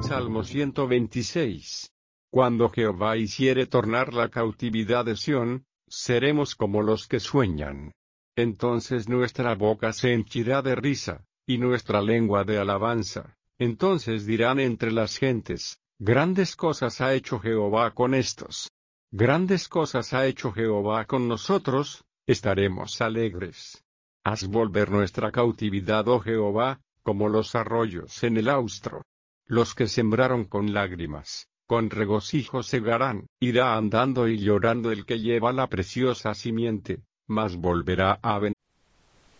Salmo 126. Cuando Jehová hiciere tornar la cautividad de Sión, seremos como los que sueñan. Entonces nuestra boca se henchirá de risa, y nuestra lengua de alabanza. Entonces dirán entre las gentes, grandes cosas ha hecho Jehová con estos. Grandes cosas ha hecho Jehová con nosotros, estaremos alegres. Haz volver nuestra cautividad, oh Jehová, como los arroyos en el austro. Los que sembraron con lágrimas, con regocijo segarán. Irá andando y llorando el que lleva la preciosa simiente, mas volverá a venir.